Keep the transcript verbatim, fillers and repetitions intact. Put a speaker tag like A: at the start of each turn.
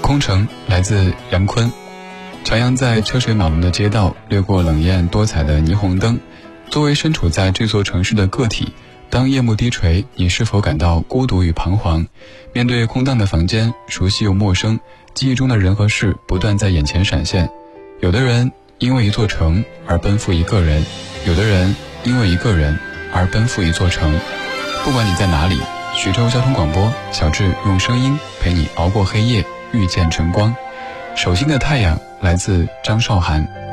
A: 空城来自杨坤。徜徉在车水马龙的街道，掠过冷艳多彩的霓虹灯。作为身处在这座城市的个体，当夜幕低垂，你是否感到孤独与彷徨？面对空荡的房间，熟悉又陌生，记忆中的人和事不断在眼前闪现。有的人因为一座城而奔赴一个人，有的人因为一个人而奔赴一座城。不管你在哪里，徐州交通广播，小智用声音陪你熬过黑夜，遇见晨光。手心的太阳来自张韶涵。